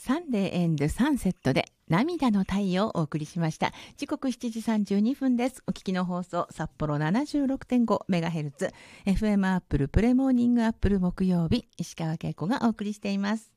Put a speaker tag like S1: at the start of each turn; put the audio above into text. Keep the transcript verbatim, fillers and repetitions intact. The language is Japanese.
S1: サンデーエンドサンセットで涙の太陽をお送りしました。時刻しちじさんじゅうにふんです。お聞きの放送、札幌 ななじゅうろくてんごメガヘルツ、エフエム アップルプレモーニングアップル木曜日、石川恵子がお送りしています。